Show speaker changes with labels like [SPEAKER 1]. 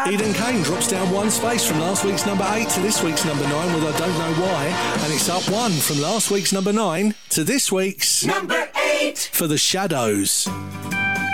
[SPEAKER 1] Eden Kane drops down one space from last week's number 8 to this week's number 9 with I Don't Know Why, and it's up one from last week's number 9 to this week's
[SPEAKER 2] number 8
[SPEAKER 1] for The Shadows.